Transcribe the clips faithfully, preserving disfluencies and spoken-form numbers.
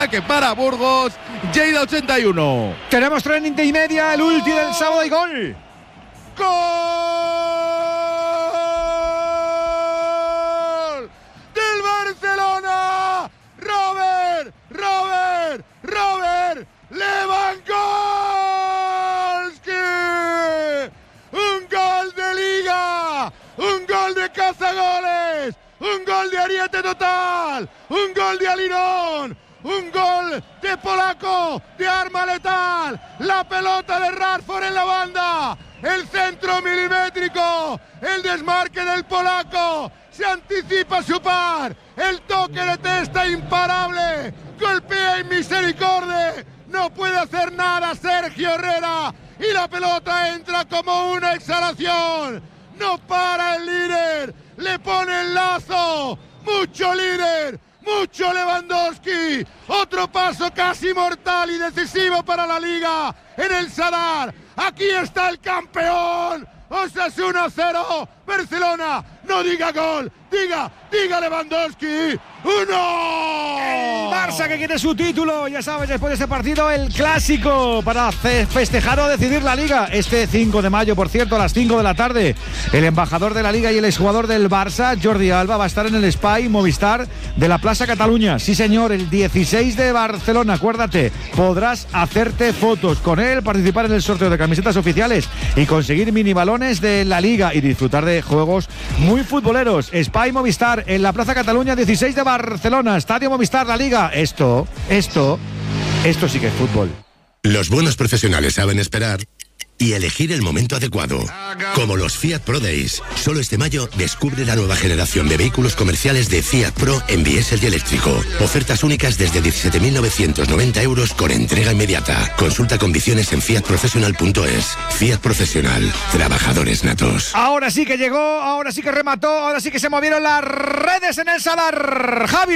que para Burgos, Lleida ochenta y uno. Tenemos trending de y media, el último del sábado y gol. ¡Gol del Barcelona! ¡Robert! ¡Robert! ¡Robert! ¡Lewandowski! ¡Un gol de Liga! ¡Un gol de cazagoles! ¡Un gol de ariete total! ¡Un gol de Alirón! ¡Un gol de polaco! ¡De arma letal! ¡La pelota de Rashford en la banda! ¡El centro milimétrico! ¡El desmarque del polaco! ¡Se anticipa su par! ¡El toque de testa imparable! ¡Golpea en misericordia! ¡No puede hacer nada Sergio Herrera! ¡Y la pelota entra como una exhalación! ¡No para el líder! ¡Le pone el lazo! ¡Mucho líder! ¡Mucho Lewandowski! Otro paso casi mortal y decisivo para la Liga en el Sadar. Aquí está el campeón. Osasuna cero, Barcelona. No diga gol, diga, diga Lewandowski. ¡Uno! El Barça que quiere su título, ya sabes, después de este partido, el clásico para festejar o decidir la Liga. Este cinco de mayo, por cierto, a las cinco de la tarde, el embajador de la Liga y el exjugador del Barça, Jordi Alba, va a estar en el Espai Movistar de la Plaza Cataluña. Sí, señor, el dieciséis de Barcelona, acuérdate, podrás hacerte fotos con él, participar en el sorteo de camisetas oficiales y conseguir mini balones de la Liga y disfrutar de juegos muy futboleros. Espai Movistar en la Plaza Cataluña, dieciséis de Barcelona, Estadio Movistar, la Liga. Esto, esto, esto sí que es fútbol. Los buenos profesionales saben esperar y elegir el momento adecuado. Como los Fiat Pro Days. Solo este mayo descubre la nueva generación de vehículos comerciales de Fiat Pro en diésel y eléctrico. Ofertas únicas desde diecisiete mil novecientos noventa euros con entrega inmediata. Consulta condiciones en fiat professional punto es. Fiat Profesional. Trabajadores natos. Ahora sí que llegó, ahora sí que remató, ahora sí que se movieron las redes en el Sadar. Javi.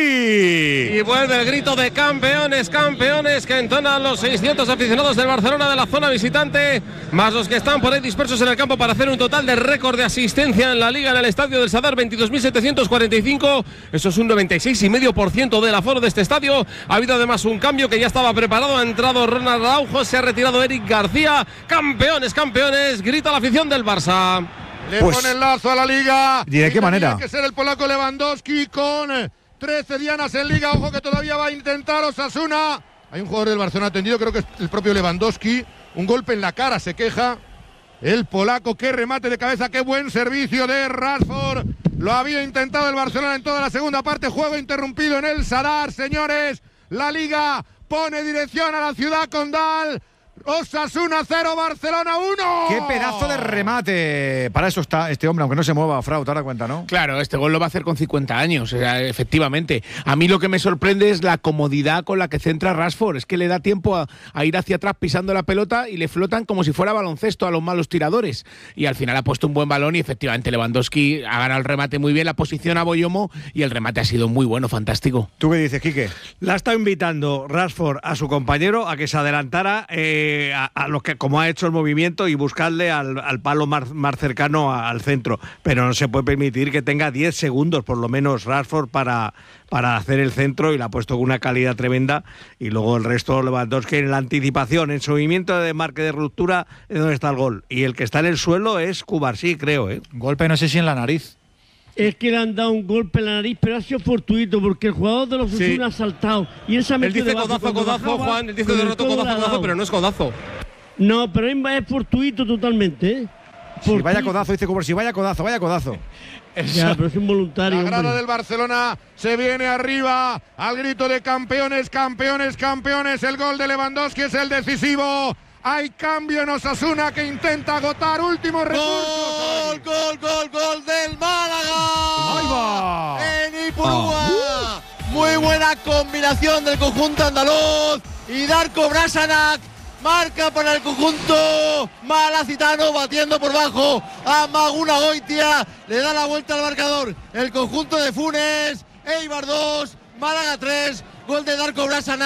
Y vuelve el grito de campeones, campeones que entonan los seiscientos aficionados del Barcelona de la zona visitante, más los que están por ahí dispersos en el campo para hacer un total de récord de asistencia en la Liga en el estadio del Sadar, veintidós mil setecientos cuarenta y cinco. Eso es un noventa y seis coma cinco por ciento del aforo de este estadio. Ha habido además un cambio que ya estaba preparado. Ha entrado Ronald Araujo, se ha retirado Eric García. Campeones, campeones, grita la afición del Barça. Le pues, pone el lazo a la Liga. ¿Y de qué manera? Tiene que ser el polaco Lewandowski con trece dianas en Liga. Ojo que todavía va a intentar Osasuna. Hay un jugador del Barcelona atendido, creo que es el propio Lewandowski. Un golpe en la cara, se queja el polaco. Qué remate de cabeza, qué buen servicio de Rashford. Lo había intentado el Barcelona en toda la segunda parte. Juego interrumpido en el Sadar, señores. La Liga pone dirección a la ciudad condal. Osasuna cero, Barcelona uno. ¡Qué pedazo de remate! Para eso está este hombre, aunque no se mueva, Frau, te das cuenta, ¿no? Claro, este gol lo va a hacer con cincuenta años, o sea, efectivamente. A mí lo que me sorprende es la comodidad con la que centra Rashford. Es que le da tiempo a, a ir hacia atrás pisando la pelota y le flotan como si fuera baloncesto a los malos tiradores. Y al final ha puesto un buen balón y efectivamente Lewandowski ha ganado el remate muy bien, la posición a Boyomo y el remate ha sido muy bueno, fantástico. ¿Tú qué dices, Quique? La está invitando Rashford a su compañero a que se adelantara eh, A, a lo que como ha hecho el movimiento y buscarle al, al palo más, más cercano a, al centro, pero no se puede permitir que tenga diez segundos por lo menos Rashford para, para hacer el centro, y la ha puesto con una calidad tremenda, y luego el resto Lewandowski en la anticipación, en su movimiento de marque de ruptura es donde está el gol, y el que está en el suelo es Cubarsí, creo, ¿eh? Golpe no sé si en la nariz. Es que le han dado un golpe en la nariz, pero ha sido fortuito porque el jugador de los Osasuna sí. ha saltado y él se ha metido. Él dice codazo, codazo, bajaba, Juan, él dice de roto codazo, codazo, pero no es codazo. No, pero es fortuito totalmente, ¿eh? Si vaya codazo, dice como si vaya codazo, vaya codazo. Ya, pero es involuntario. La grada hombre. del Barcelona se viene arriba al grito de campeones, campeones, campeones. El gol de Lewandowski es el decisivo. Hay cambio en Osasuna que intenta agotar último recurso. Gol, gol, gol, gol del Málaga. ¡Ahí va! En Ipurúa. Oh. Muy buena combinación del conjunto andaluz. Y Darko Brasanac marca para el conjunto malacitano, batiendo por bajo a Maguna Goitia. Le da la vuelta al marcador el conjunto de Funes. Eibar dos, Málaga tres. Gol de Darko Brasanac.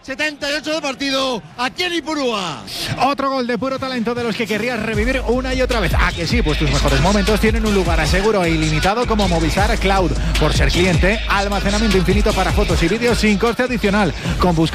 setenta y ocho de partido aquí en Ipurúa. Otro gol de puro talento de los que querrías revivir una y otra vez. Ah, que sí, pues tus mejores momentos tienen un lugar a seguro e ilimitado como Movistar Cloud. Por ser cliente, almacenamiento infinito para fotos y vídeos sin coste adicional. Con Busca